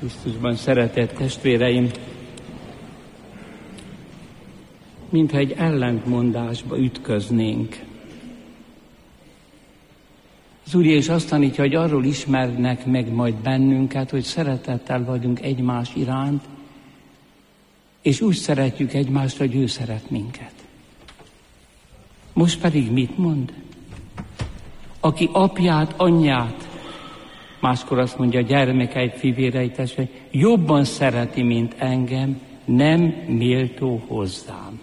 Krisztusban szeretett testvéreim, mintha egy ellentmondásba ütköznénk. Az Úr Jézus azt tanítja, hogy arról ismernek meg majd bennünket, hogy szeretettel vagyunk egymás iránt, és úgy szeretjük egymást, hogy ő szeret minket. Most pedig mit mond? Aki apját, anyját, máskor azt mondja, gyermekeit, fivéreit, testvéreit, jobban szereti, mint engem, nem méltó hozzám.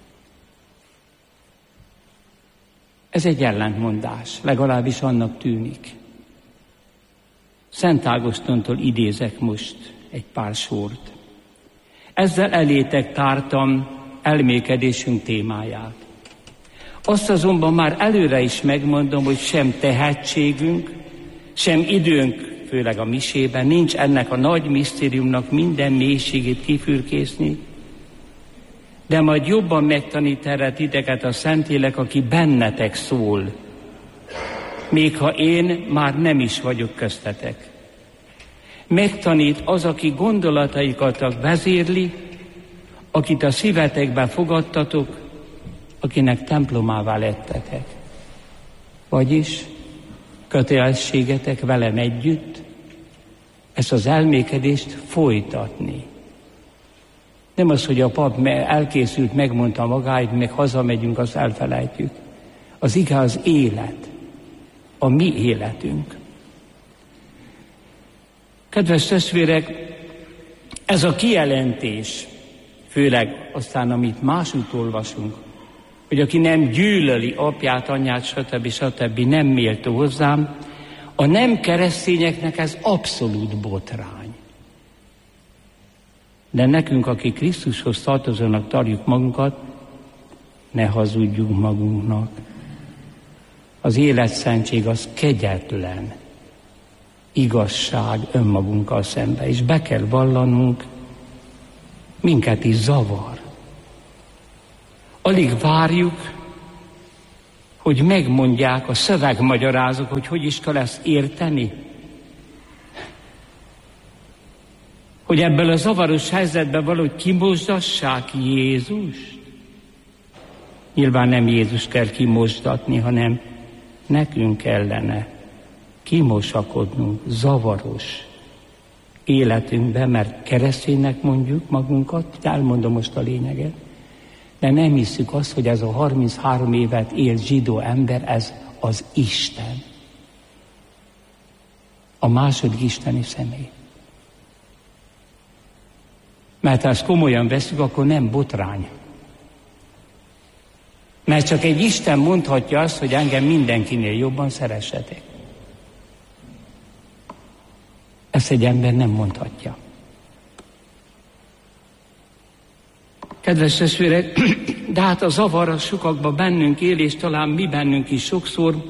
Ez egy ellentmondás, legalábbis annak tűnik. Szent Ágostontól idézek most egy pár sort. Ezzel elétek tártam elmékedésünk témáját. Azt azonban már előre is megmondom, hogy sem tehetségünk, sem időnk, főleg a misében, nincs ennek a nagy misztériumnak minden mélységét kifürkészni, de majd jobban megtanít erre titeket a Szentlélek, aki bennetek szól, még ha én már nem is vagyok köztetek. Megtanít az, aki gondolataikat vezérli, akit a szívetekben fogadtatok, akinek templomává lettetek. Vagyis kötelességetek velem együtt ezt az elmékedést folytatni. Nem az, hogy a pap elkészült, megmondta magáit, meg hazamegyünk, azt elfelejtjük. Az igaz élet, a mi életünk. Kedves testvérek, ez a kijelentés, főleg aztán, amit másút olvasunk, hogy aki nem gyűlöli apját, anyját, stb. Nem méltó hozzám, a nem keresztényeknek ez abszolút botrány. De nekünk, akik Krisztushoz tartozónak tartjuk magunkat, ne hazudjunk magunknak. Az életszentség az kegyetlen igazság önmagunkkal szembe, és be kell vallanunk, minket is zavar. Alig várjuk, hogy megmondják a szövegmagyarázók, hogy is kell ezt érteni. Hogy ebből a zavaros helyzetben valahogy kimosdassák Jézust. Nyilván nem Jézus kell kimosdatni, hanem nekünk kellene kimosakodnunk zavaros életünkbe, mert kereszténynek mondjuk magunkat, elmondom most a lényeget, de nem hiszük azt, hogy ez a 33 évet élt zsidó ember, ez az Isten. A második isteni személy. Mert ha ezt komolyan veszük, akkor nem botrány. Mert csak egy Isten mondhatja azt, hogy engem mindenkinél jobban szeressetek. Ezt egy ember nem mondhatja. Kedves testvérek, de hát a zavar a sokakban bennünk él, és talán mi bennünk is sokszor.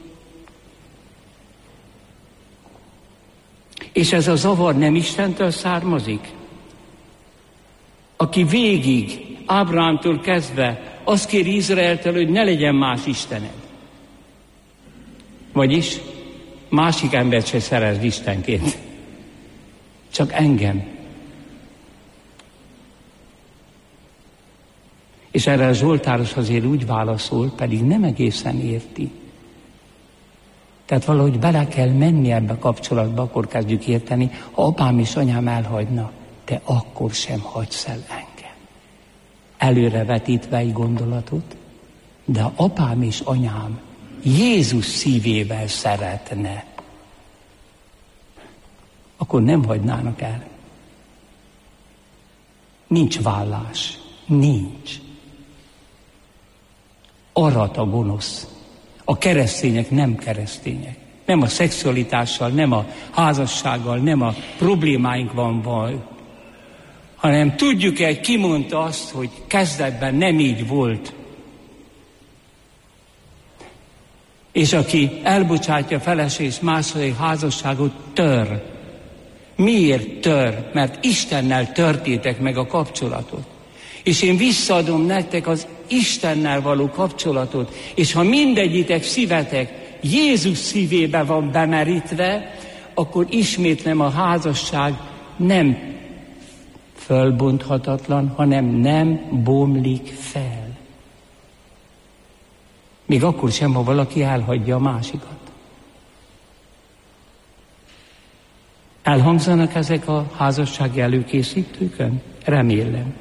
És ez a zavar nem Istentől származik? Aki végig, Ábrahámtól kezdve azt kéri Izraeltől, hogy ne legyen más istened. Vagyis másik embert se szeresd istenként. Csak engem. És erre a zsoltáros azért úgy válaszol, pedig nem egészen érti. Tehát valahogy bele kell menni ebbe a kapcsolatba, akkor kezdjük érteni, ha apám és anyám elhagyna, te akkor sem hagysz el engem. Előrevetítve egy gondolatot, de ha apám és anyám Jézus szívével szeretne, akkor nem hagynának el. Nincs vállás. Nincs. Arat a gonosz. A keresztények nem keresztények. Nem a szexualitással, nem a házassággal, nem a problémáink van baj, hanem tudjuk-e, ki mondta azt, hogy kezdetben nem így volt. És aki elbocsátja feleség és második házasságot, tör. Miért tör? Mert Istennel törtétek meg a kapcsolatot. És én visszaadom nektek az Istennel való kapcsolatot, és ha mindegyitek szívetek Jézus szívébe van bemerítve, akkor ismétlem, a házasság nem fölbonthatatlan, hanem nem bomlik fel. Még akkor sem, ha valaki elhagyja a másikat. Elhangzanak ezek a házassági előkészítőkön? Remélem.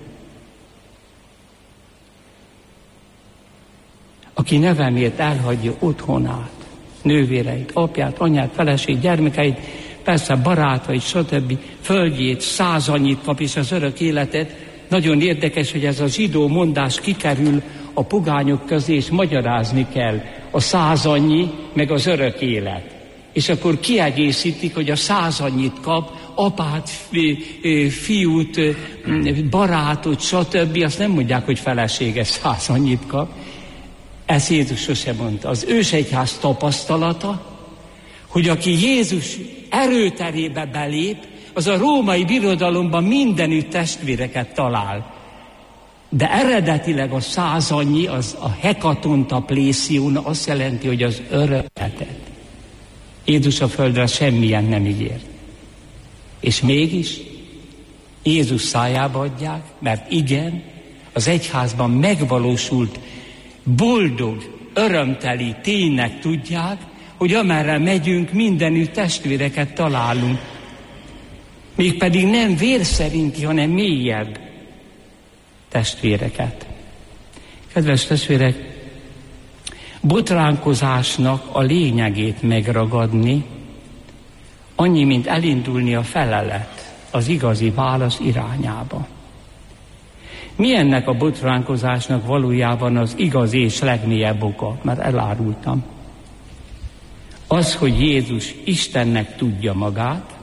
Aki nevemért elhagyja otthonát, nővéreit, apját, anyát, feleség, gyermekeit, persze barátait, stb. Földjét, 100 annyit kap és az örök életet. Nagyon érdekes, hogy ez a zsidó mondás kikerül a pogányok közé, és magyarázni kell a 100 annyi, meg az örök élet. És akkor kiegészítik, hogy a 100 annyit kap, apát, fiút, barátot, stb. Azt nem mondják, hogy felesége 100 annyit kap. Ezt Jézus sose mondta. Az ősegyház tapasztalata, hogy aki Jézus erőterébe belép, az a római birodalomban mindenütt testvéreket talál. De eredetileg a 100 annyi, az a hekatonta plészión azt jelenti, hogy az örökletet. Jézus a földre semmilyen nem ígért. És mégis Jézus szájába adják, mert igen, az egyházban megvalósult boldog, örömteli ténynek tudják, hogy amerre megyünk, mindenütt testvéreket találunk. Mégpedig nem vér szerinti, hanem mélyebb testvéreket. Kedves testvérek, botránkozásnak a lényegét megragadni, annyi, mint elindulni a felelet, az igazi válasz irányába. Mi ennek a botránkozásnak valójában az igazi és legmélyebb oka? Mert elárultam. Az, hogy Jézus Istennek tudja magát,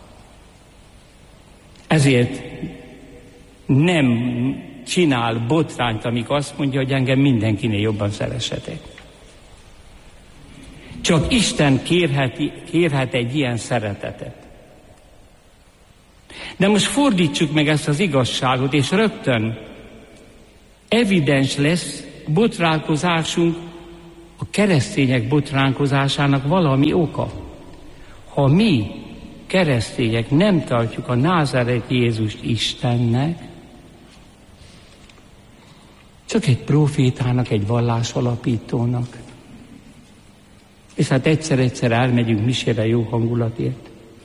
ezért nem csinál botrányt, amikor azt mondja, hogy engem mindenkinél jobban szeressetek. Csak Isten kérhet egy ilyen szeretetet. De most fordítsuk meg ezt az igazságot, és rögtön evidens lesz botránkozásunk, a keresztények botránkozásának valami oka. Ha mi, keresztények, nem tartjuk a názáreti Jézust Istennek, csak egy profétának, egy vallásalapítónak, és hát egyszer-egyszer elmegyünk misére jó hangulatért,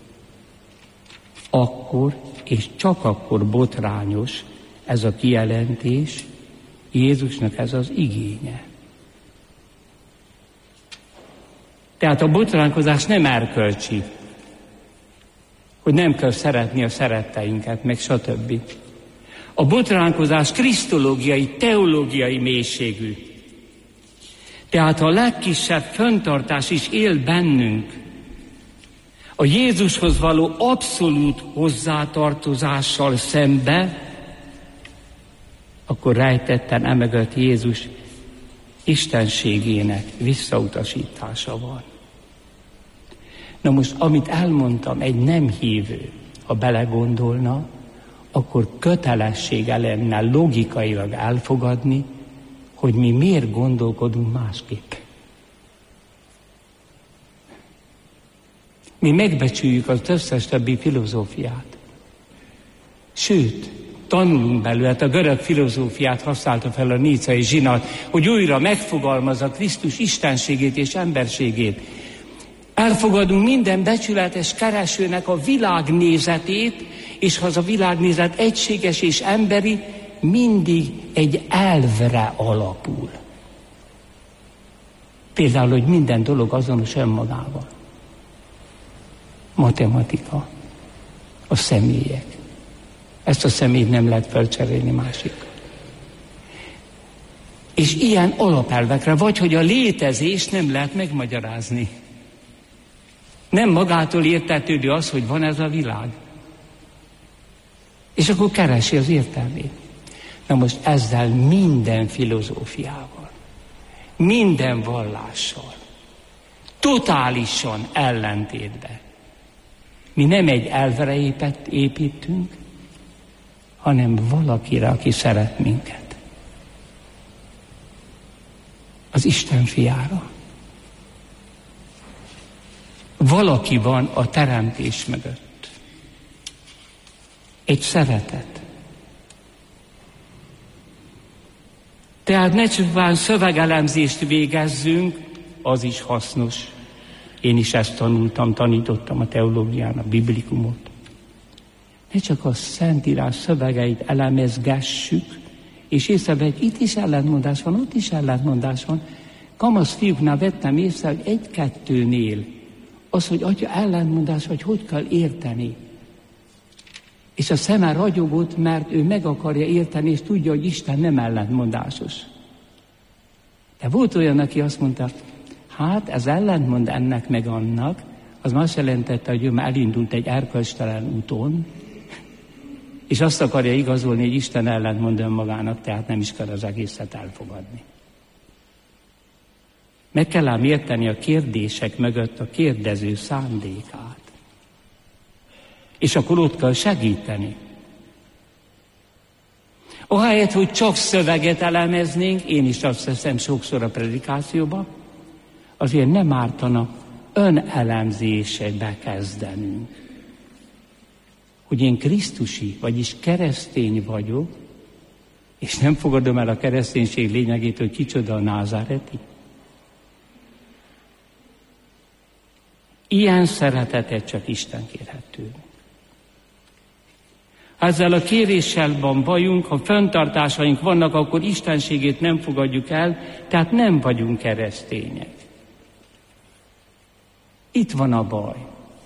akkor, és csak akkor botrányos ez a kijelentés, Jézusnak ez az igénye. Tehát a botránkozás nem erkölcsi, hogy nem kell szeretni a szeretteinket, meg stb. A botránkozás krisztológiai, teológiai mélységű. Tehát a legkisebb fenntartás is él bennünk, a Jézushoz való abszolút hozzátartozással szembe, akkor rejtetten emögött Jézus istenségének visszautasítása van. Na most, amit elmondtam, egy nem hívő, ha belegondolna, akkor kötelessége lenne logikailag elfogadni, hogy mi miért gondolkodunk másképp. Mi megbecsüljük az összes többi filozófiát. Sőt, tanulunk belőle, a görög filozófiát használta fel a nícai zsinat, hogy újra megfogalmazza Krisztus istenségét és emberségét. Elfogadunk minden becsületes keresőnek a világnézetét, és ha az a világnézet egységes és emberi, mindig egy elvre alapul. Például, hogy minden dolog azonos önmagával. Matematika, a személyek. Ezt a személyt nem lehet felcserélni másikkal. És ilyen alapelvekre, vagy hogy a létezést nem lehet megmagyarázni. Nem magától értetődő az, hogy van ez a világ. És akkor keresi az értelmét. Na most ezzel minden filozófiával, minden vallással, totálisan ellentétben. Mi nem egy elvre építünk, hanem valakire, aki szeret minket. Az Isten fiára. Valaki van a teremtés mögött. egy szeretet. Tehát ne csupán szövegelemzést végezzünk, az is hasznos. Én is ezt tanítottam a teológián, a biblikumot. Ne csak a Szentírás szövegeit elemezgessük, és észrevehetjük, itt is ellentmondás van, ott is ellentmondás van. Kamasz fiúknál vettem észre, hogy egy-kettőnél az, hogy atya ellentmondás, hogy kell érteni. És a szeme ragyogott, mert ő meg akarja érteni, és tudja, hogy Isten nem ellentmondásos. De volt olyan, aki azt mondta, hát ez ellentmond ennek meg annak, az más jelentette, hogy ő már elindult egy erkölcstelen úton, és azt akarja igazolni, hogy Isten ellentmond önmagának, tehát nem is kell az egészet elfogadni. Meg kell ám érteni a kérdések mögött a kérdező szándékát. És akkor ott kell segíteni. Ahelyett, hogy csak szöveget elemeznénk, én is azt teszem sokszor a predikációba, azért nem ártana önelemzésbe kezdenünk. Hogy én krisztusi, vagyis keresztény vagyok, és nem fogadom el a kereszténység lényegét, hogy kicsoda a názáreti. Ilyen szeretetet csak Isten kérhet tőlünk. Ha ezzel a kéréssel van bajunk, ha fenntartásaink vannak, akkor istenségét nem fogadjuk el, tehát nem vagyunk keresztények. Itt van a baj.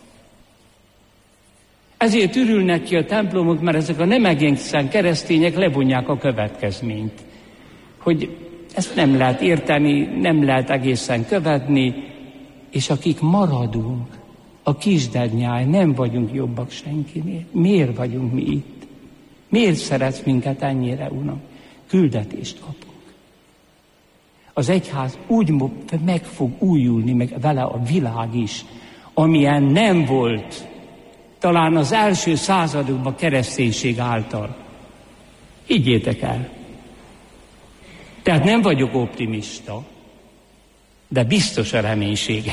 Ezért ürülnek ki a templomok, mert ezek a nem egészen keresztények levonják a következményt. Hogy ezt nem lehet érteni, nem lehet egészen követni, és akik maradunk, a kisdednyáj, nem vagyunk jobbak senkinél. Miért vagyunk mi itt? Miért szeretsz minket ennyire, Uram? Küldetést kapunk. Az egyház úgy meg fog újulni, meg vele a világ is, amilyen nem volt talán az első századokban kereszténység által. Higgyétek el. Tehát nem vagyok optimista, de biztos a reménysége.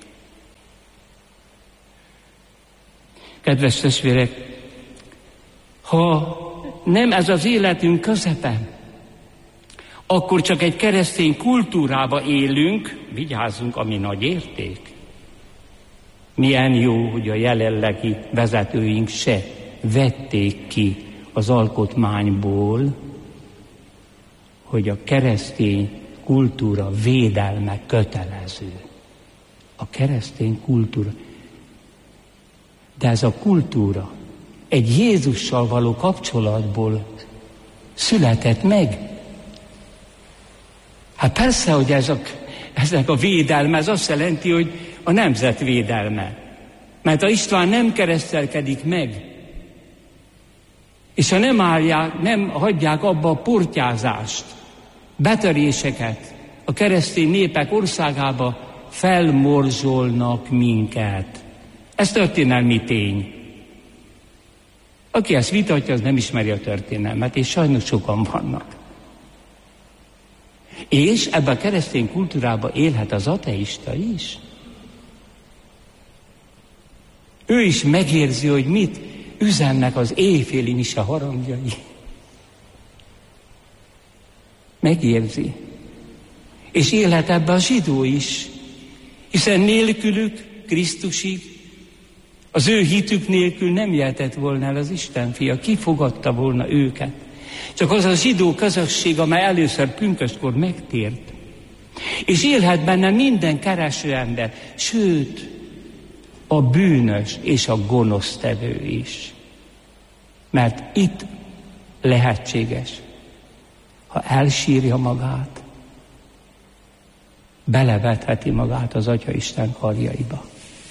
Kedves testvérek, ha nem ez az életünk közepe, akkor csak egy keresztény kultúrába élünk, vigyázzunk, ami nagy érték. Milyen jó, hogy a jelenlegi vezetőink se vették ki az alkotmányból, hogy a keresztény kultúra védelme kötelező. A keresztény kultúra. De ez a kultúra egy Jézussal való kapcsolatból született meg. Hát persze, hogy ezek a védelme, ez azt jelenti, hogy a nemzet védelme. Mert ha István nem keresztelkedik meg, és ha nem hagyják abba a portyázást, betöréseket a keresztény népek országába, felmorzsolnak minket. Ez történelmi tény. Aki ezt vitatja, az nem ismeri a történelmet, és sajnos sokan vannak. És ebben a keresztény kultúrában élhet az ateista is. Ő is megérzi, hogy mit üzennek az éjféli mise harangjai. Megérzi. És élhet ebben a zsidó is. Hiszen nélkülük, Krisztusig, az ő hitük nélkül nem jöhetett volna el az Isten fia. Ki fogadta volna őket? Csak az a zsidó közösség, amely először pünköstkor megtért. És élhet benne minden kereső ember, sőt, a bűnös és a gonosztevő is. Mert itt lehetséges, ha elsírja magát, belevetheti magát az Atyaisten karjaiba,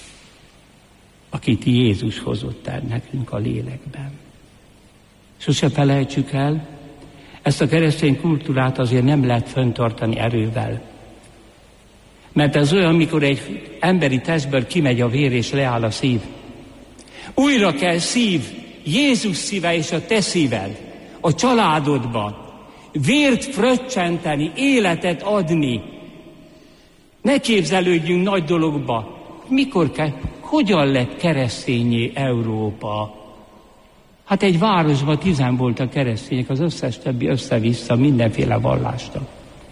akit Jézus hozott el nekünk a lélekben. Sose felejtsük el, ezt a keresztény kultúrát azért nem lehet fenntartani erővel. Mert ez olyan, mikor egy emberi testből kimegy a vér és leáll a szív. Újra kell szív, Jézus szíve és a te szíved, a családodba. Vért fröccsenteni, életet adni. Ne képzelődjünk nagy dologba. Hogyan lett keresztényé Európa? Hát egy városban 10 voltak keresztények, az összes többi össze-vissza mindenféle vallástak.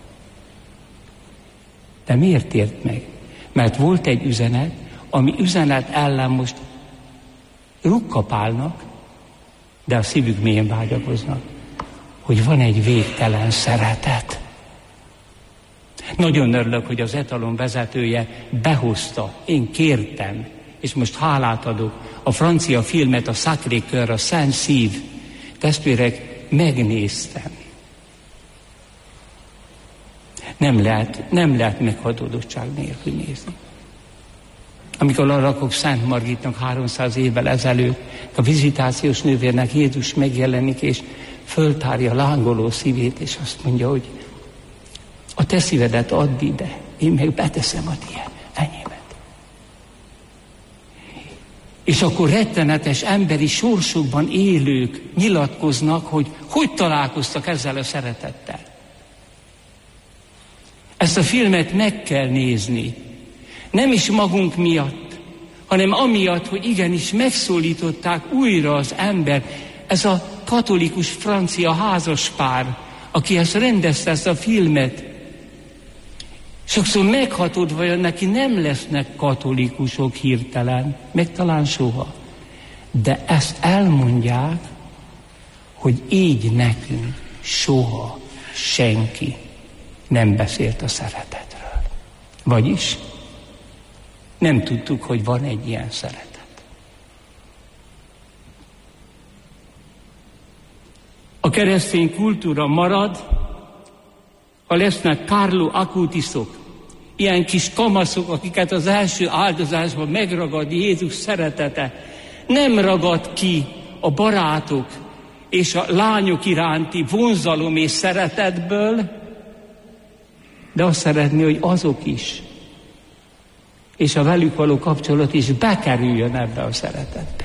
De miért tért meg? Mert volt egy üzenet, ami üzenet ellen most rukkapálnak, de a szívük mélyen vágyakoznak, hogy van egy végtelen szeretet. Nagyon örülök, hogy az Etalon vezetője behozta, én kértem, és most hálát adok, a francia filmet, a Sacré-Cœur, a Szent Szív. Testvérek, megnéztem. Nem lehet meghatodottság nélkül nézni. Amikor arra rakok Szent Margitnak 300 évvel ezelőtt, a vizitációs nővérnek Jézus megjelenik, és föltárja lángoló szívét, és azt mondja, hogy a te szívedet add ide, én meg beteszem a tiéd, enyémet. És akkor rettenetes emberi sorsokban élők nyilatkoznak, hogy találkoztak ezzel a szeretettel. Ezt a filmet meg kell nézni. Nem is magunk miatt, hanem amiatt, hogy igenis megszólították újra az ember. Ez a katolikus francia házaspár, aki ezt rendezte, ezt a filmet. Sokszor meghatódva jön, neki nem lesznek katolikusok hirtelen, meg talán soha. De ezt elmondják, hogy így nekünk soha senki nem beszélt a szeretetről. Vagyis nem tudtuk, hogy van egy ilyen szeretet. A keresztény kultúra marad, ha lesznek Carlo Acutisok, ilyen kis kamaszok, akiket az első áldozásban megragad Jézus szeretete. Nem ragad ki a barátok és a lányok iránti vonzalom és szeretetből, de azt szeretné, hogy azok is, és a velük való kapcsolat is bekerüljön ebbe a szeretetbe.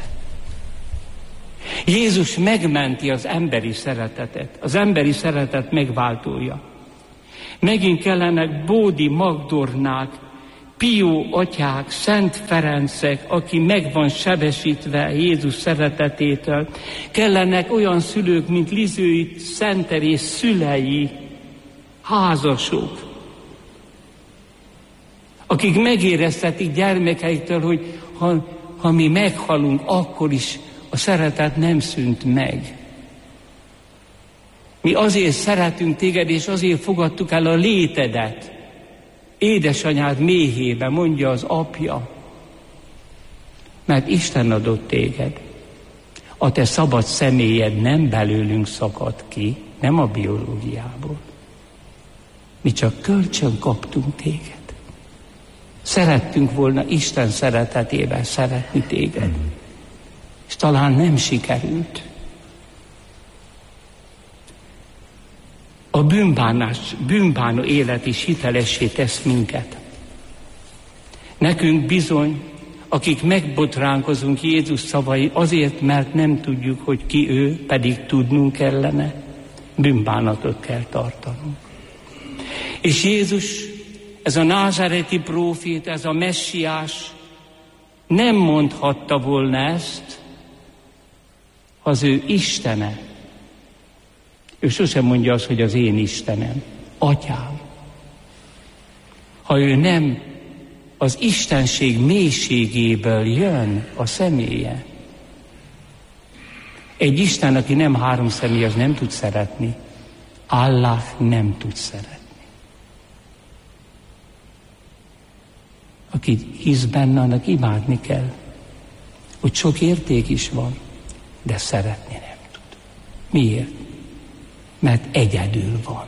Jézus megmenti az emberi szeretetet, az emberi szeretet megváltója. Megint kellenek Bódi Magdornák, Pió atyák, Szent Ferencek, aki meg van sebesítve Jézus szeretetétől. Kellenek olyan szülők, mint Lizői Szent Teréz szülei, házasok, akik megéreztetik gyermekeiktől, hogy ha mi meghalunk, akkor is a szeretet nem szűnt meg. Mi azért szeretünk téged, és azért fogadtuk el a létedet. Édesanyád méhébe, mondja az apja. Mert Isten adott téged. A te szabad személyed nem belőlünk szakadt ki, nem a biológiából. Mi csak kölcsön kaptunk téged. Szerettünk volna Isten szeretetében szeretni téged. És talán nem sikerült. A bűnbánó élet is hitelessé tesz minket. Nekünk bizony, akik megbotránkozunk Jézus szavai azért, mert nem tudjuk, hogy ki ő, pedig tudnunk kellene, bűnbánatot kell tartanunk. És Jézus, ez a názáreti prófét, ez a messiás nem mondhatta volna ezt, ha az ő Istene. Ő sosem mondja azt, hogy az én Istenem, Atyám. Ha ő nem az istenség mélységéből jön a személye. Egy Isten, aki nem három személy, az nem tud szeretni. Allah nem tud szeretni. Aki hisz benne, annak imádni kell. Hogy sok érték is van, de szeretni nem tud. Miért? Mert egyedül van.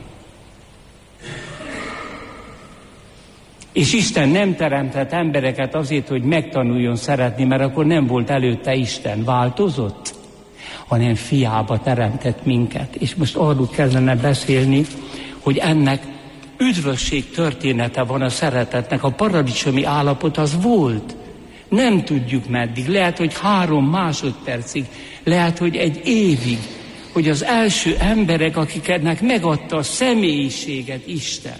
És Isten nem teremtett embereket azért, hogy megtanuljon szeretni, mert akkor nem volt előtte Isten. Változott? Hanem fiába teremtett minket. És most arról kellene beszélni, hogy ennek üdvösség története van a szeretetnek. A paradicsomi állapot az volt. Nem tudjuk meddig. Lehet, hogy 3 másodpercig. Lehet, hogy egy évig. Hogy az első emberek, akiknek megadta a személyiséget Isten,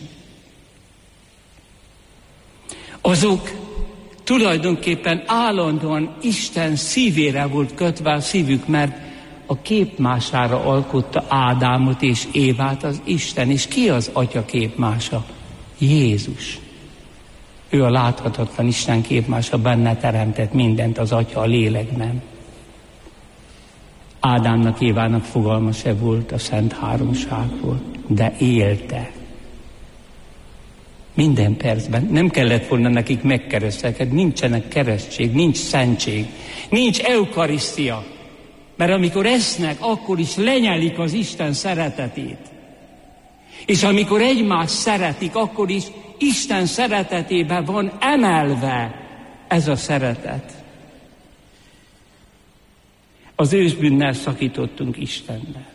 azok tulajdonképpen állandóan Isten szívére volt kötve a szívük, mert a képmására alkotta Ádámot és Évát az Isten. És ki az Atya képmása? Jézus. Ő a láthatatlan Isten képmása, benne teremtett mindent az Atya a lélekben. Ádámnak, Évának fogalma se volt a Szent Háromságról, de élte. Minden percben. Nem kellett volna nekik megkeresztelkedni, nincsenek keresztség, nincs szentség, nincs eukarisztia. Mert amikor esznek, akkor is lenyelik az Isten szeretetét. És amikor egymást szeretik, akkor is Isten szeretetében van emelve ez a szeretet. Az ősbűnnel szakítottunk Istennel.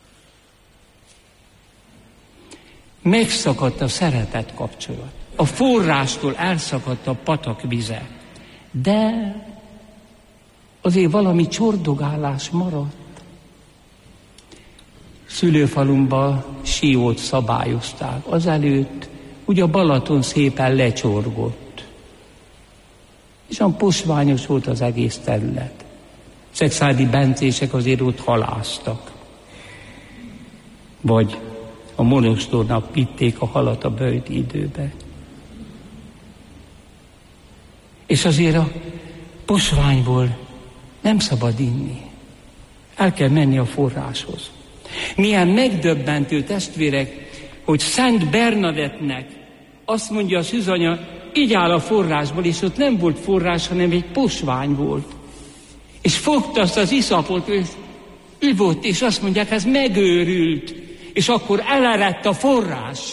Megszakadt a szeretet kapcsolat. A forrástól elszakadt a patak vize. De azért valami csordogálás maradt. Szülőfalumban Siót szabályozták. Azelőtt ugye a Balaton szépen lecsorgott. És olyan posványos volt az egész terület. Szexádi bencések azért ott haláztak. Vagy a monostornak vitték a halat a böjti időbe. És azért a posványból nem szabad inni. El kell menni a forráshoz. Milyen megdöbbentő, testvérek, hogy Szent Bernadettnek azt mondja a szűzanya, így áll a forrásból, és ott nem volt forrás, hanem egy posvány volt. És fogta azt az iszapot, és ivott, és azt mondják, ez megőrült, és akkor elerett a forrás.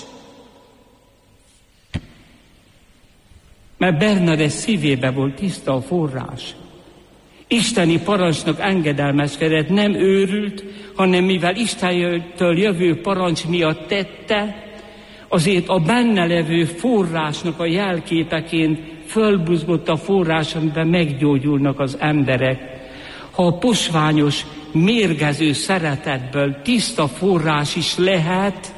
Mert Bernadett szívébe volt tiszta a forrás. Isteni parancsnak engedelmeskedett, nem őrült, hanem mivel Istentől jövő parancs miatt tette, azért a benne levő forrásnak a jelképeként fölbuzgott a forrás, amiben meggyógyulnak az emberek. Ha a posványos, mérgező szeretetből tiszta forrás is lehet,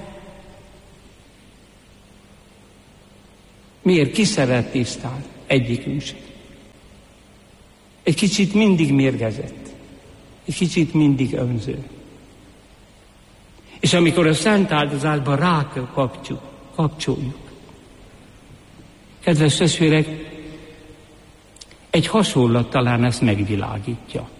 miért? Ki szeret tisztán? Egyikünk sem. Egy kicsit mindig mérgezett, egy kicsit mindig önző. És amikor a szent áldozatban rákapcsoljuk. Kedves testvérek, egy hasonlat talán ezt megvilágítja.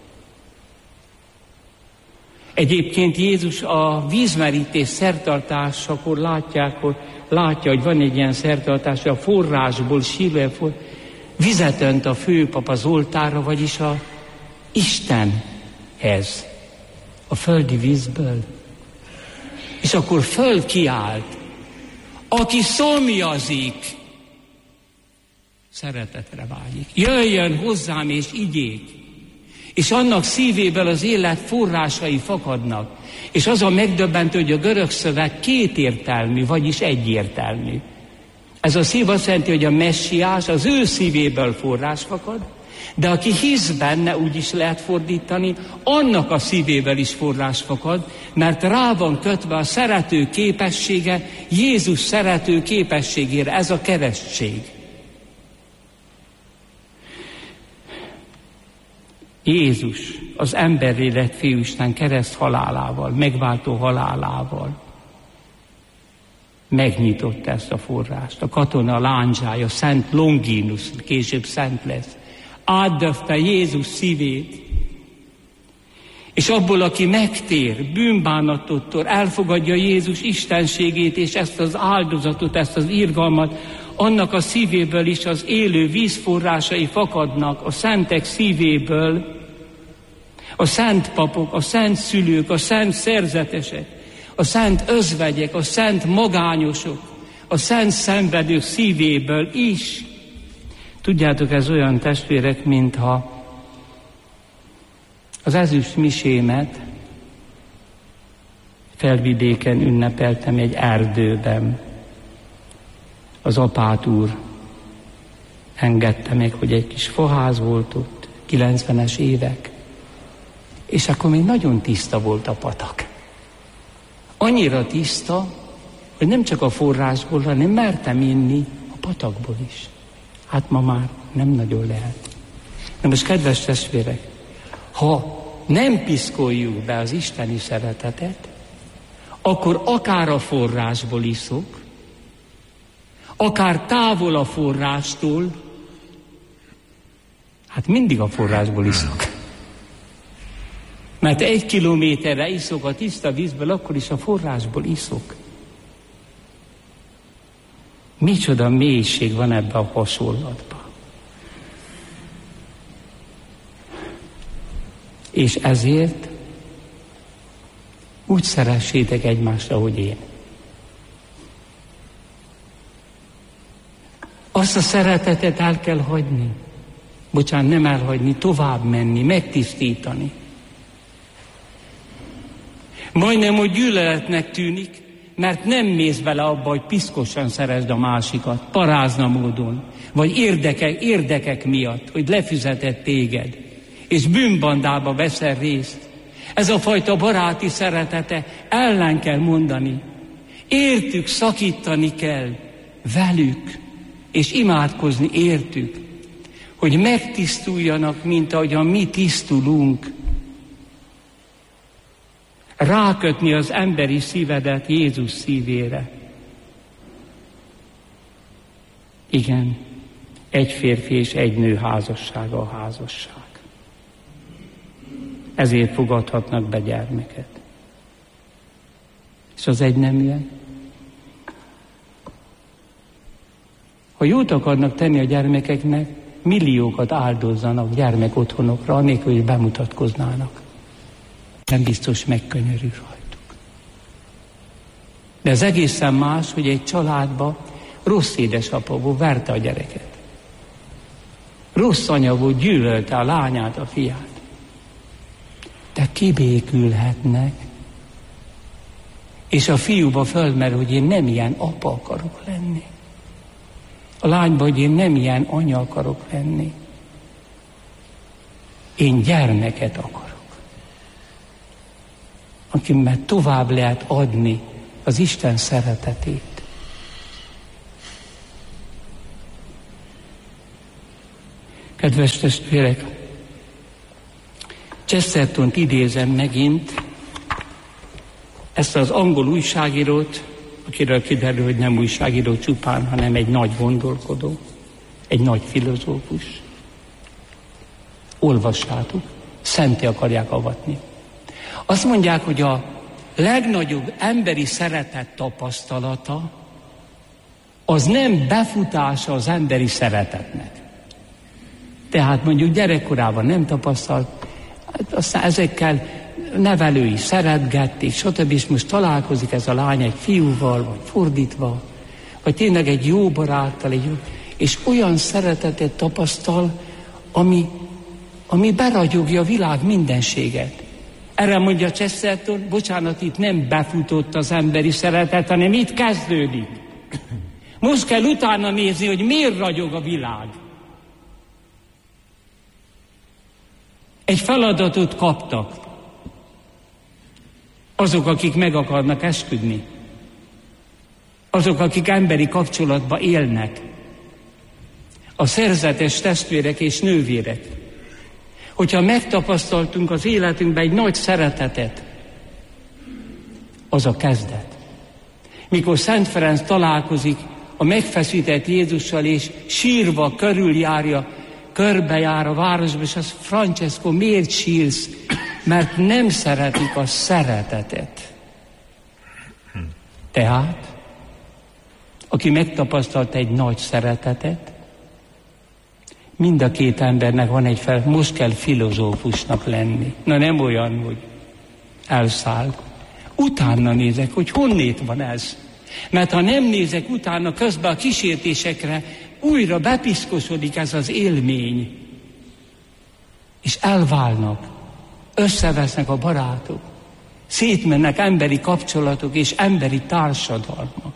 Egyébként Jézus a vízmerítés szertartásakor látja, hogy van egy ilyen szertartás, a forrásból sírva vizet önt a főpap az oltárra, vagyis a Istenhez, a földi vízből. És akkor fölkiált, aki szomjazik, szeretetre vágyik. Jöjjön hozzám és igyék. És annak szívéből az élet forrásai fakadnak. És az a megdöbbentő, hogy a görög szöveg kétértelmű, vagyis egyértelmű. Ez a szív azt jelenti, hogy a messiás az ő szívéből forrás fakad, de aki hisz benne, úgy is lehet fordítani, annak a szívéből is forrás fakad, mert rá van kötve a szerető képessége, Jézus szerető képességére, ez a keresztség. Jézus az emberré lett Fiúisten kereszt halálával, megváltó halálával megnyitotta ezt a forrást. A katona lándzsája, Szent Longinus, később szent lesz, átdöfte Jézus szívét, és abból, aki megtér, bűnbánatottól elfogadja Jézus istenségét, és ezt az áldozatot, ezt az irgalmat, annak a szívéből is az élő vízforrásai fakadnak, a szentek szívéből, a szent papok, a szent szülők, a szent szerzetesek, a szent özvegyek, a szent magányosok, a szent szenvedők szívéből is. Tudjátok, ez olyan, testvérek, mintha az ezüst misémet Felvidéken ünnepeltem egy erdőben. Az apát úr engedte meg, hogy egy kis faház volt ott, 90-es évek, és akkor még nagyon tiszta volt a patak. Annyira tiszta, hogy nem csak a forrásból, hanem mertem inni a patakból is. Hát ma már nem nagyon lehet. Na most, kedves testvérek, ha nem piszkoljuk be az isteni szeretetet, akkor akár a forrásból iszok, akár távol a forrástól, hát mindig a forrásból iszok. Mert 1 kilométerre iszok a tiszta vízből, akkor is a forrásból iszok. Micsoda mélység van ebben a hasonlatban. És ezért úgy szeressétek egymást, ahogy én. Azt a szeretetet el kell hagyni. Bocsánat, nem elhagyni, tovább menni, megtisztítani. Majdnem, hogy gyűlöletnek tűnik, mert nem mész bele abba, hogy piszkosan szeresd a másikat, parázna módon, vagy érdekek miatt, hogy lefizetett téged, és bűnbandába veszel részt. Ez a fajta baráti szeretete ellen kell mondani. Értük szakítani kell velük, és imádkozni értük, hogy megtisztuljanak, mint ahogyan mi tisztulunk. Rákötni az emberi szívedet Jézus szívére. Igen, 1 férfi és 1 nő házassága a házasság. Ezért fogadhatnak be gyermeket. És az egyneműek? Ha jót akarnak tenni a gyermekeknek, milliókat áldozzanak gyermekotthonokra, anélkül, hogy bemutatkoznának. Nem biztos megkönyörül rajtuk. De ez egészen más, hogy egy családban rossz édesapa volt, verte a gyereket. Rossz anya volt, gyűlölte a lányát, a fiát. De kibékülhetnek, és a fiúba fölmerül, hogy én nem ilyen apa akarok lenni. A lányba, hogy én nem ilyen anya akarok lenni. Én gyermeket akarok. Akimmel tovább lehet adni az Isten szeretetét. Kedves testvérek, Chestertont idézem megint, ezt az angol újságírót, akiről kiderül, hogy nem újságíró csupán, hanem egy nagy gondolkodó, egy nagy filozófus. Olvassátok, szenté akarják avatni. Azt mondják, hogy a legnagyobb emberi szeretet tapasztalata az nem befutása az emberi szeretetnek. Tehát mondjuk gyerekkorában nem tapasztalt, aztán ezekkel nevelői szeretgett, és stb. És most találkozik ez a lány egy fiúval, vagy fordítva, vagy tényleg egy jó baráttal, és olyan szeretetet tapasztal, ami beragyogja a világ mindenséget. Erre mondja Chesterton, bocsánat, itt nem befutott az emberi szeretet, hanem itt kezdődik. Most kell utána nézni, hogy miért ragyog a világ. Egy feladatot kaptak azok, akik meg akarnak esküdni. Azok, akik emberi kapcsolatban élnek. A szerzetes testvérek és nővérek. Hogyha megtapasztaltunk az életünkben egy nagy szeretetet, az a kezdet. Mikor Szent Ferenc találkozik a megfeszített Jézussal, és sírva körbejár a városba, és az Francesco, miért sírsz? Mert nem szeretik a szeretetet. Tehát, aki megtapasztalt egy nagy szeretetet, mind a két embernek van egy most kell filozófusnak lenni. Na nem olyan, hogy elszáll. Utána nézek, hogy honnét van ez. Mert ha nem nézek utána, közben a kísértésekre újra bepiszkosodik ez az élmény. És elválnak, összevesznek a barátok, szétmennek emberi kapcsolatok és emberi társadalmak.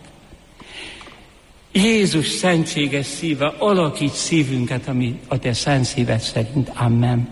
Jézus szentséges szíve alakít szívünket, ami a te szent szíved szerint. Amen.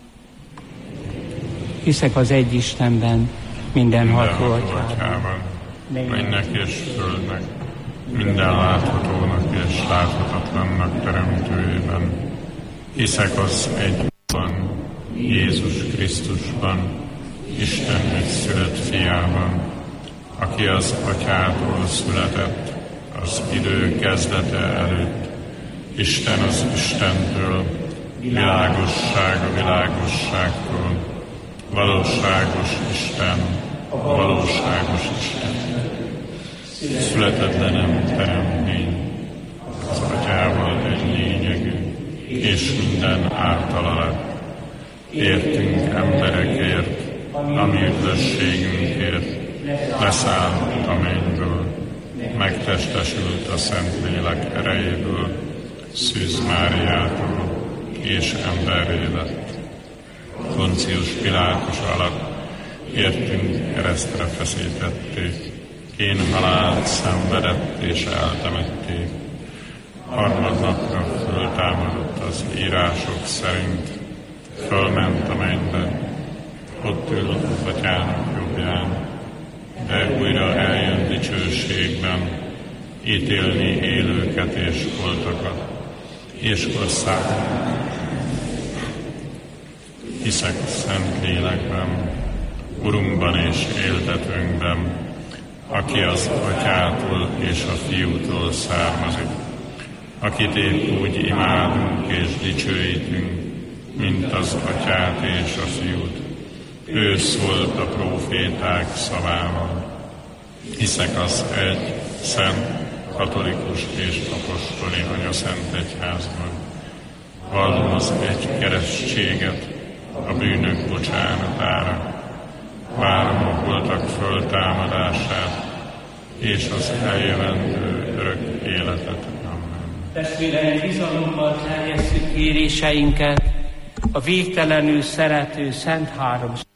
Hiszek az egy Istenben, mindenható Atyában, mennek és földnek, minden láthatónak és láthatatlannak teremtőjében. Hiszek az egy Úrban, Jézus Krisztusban, Istennek szülött fiában, aki az Atyától született, az idő kezdete előtt, Isten az Istentől, világosság a világosságtól, valóságos Isten a valóságos Isten. Születetlenem teremtmény, az Atyával egy lényegű, és minden általa lett. Értünk emberekért, a mi üdvösségünkért, leszállt a mennyből, megtestesült a Szentlélek erejéből, Szűz Máriától, és emberré lett. Poncius Pilátus alatt értünk keresztre feszítették, kénhalált szenvedett és eltemették. Harmadnapra föltámadott az írások szerint, fölment a mennybe, ott ül az Atyának jobbján, de újra eljön dicsőségben, ítélni élőket és holtakat, és országokat. Hiszek szent lélekben, Urunkban és éltetőnkben, aki az Atyától és a Fiútól származik, akit épp úgy imádunk és dicsőítünk, mint az Atyát és a Fiút. Ő szólt a próféták szavával. Hiszek az egy, szent, katolikus és apostoli anyaszent egyházban. Vallom az egy keresztséget a bűnök bocsánatára. Várom a holtak föltámadását és az eljövendő örök életet. Amen. Testvéreim, bizalommal terjesszük kéréseinket a végtelenül szerető Szent Háromság